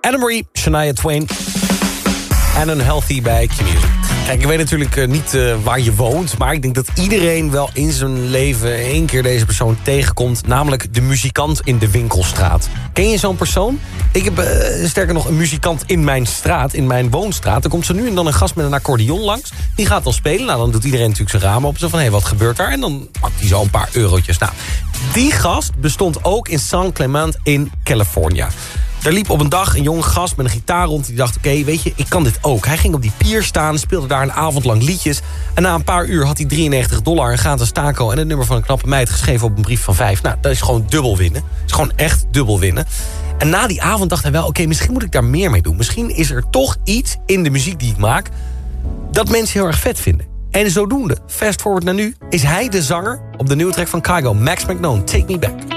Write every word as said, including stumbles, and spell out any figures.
Anna-Marie, Shania Twain en een healthy bij Q-Music. Kijk, ik weet natuurlijk uh, niet uh, waar je woont... maar ik denk dat iedereen wel in zijn leven één keer deze persoon tegenkomt... namelijk de muzikant in de winkelstraat. Ken je zo'n persoon? Ik heb uh, sterker nog een muzikant in mijn straat, in mijn woonstraat. Er komt zo nu en dan een gast met een accordeon langs. Die gaat dan spelen. Nou, dan doet iedereen natuurlijk zijn ramen op. Zo van, hé, hey, wat gebeurt daar? En dan pakt hij zo een paar eurotjes. Nou, die gast bestond ook in San Clemente in California. Daar liep op een dag een jonge gast met een gitaar rond. Die dacht, oké, okay, weet je, ik kan dit ook. Hij ging op die pier staan, speelde daar een avond lang liedjes. En na een paar uur had hij drieënnegentig dollar, een gratis taco... en het nummer van een knappe meid geschreven op een brief van vijf. Nou, dat is gewoon dubbel winnen. Dat is gewoon echt dubbel winnen. En na die avond dacht hij wel, oké, okay, misschien moet ik daar meer mee doen. Misschien is er toch iets in de muziek die ik maak... dat mensen heel erg vet vinden. En zodoende, fast forward naar nu... is hij de zanger op de nieuwe track van Kygo, Max McKnone, Take Me Back.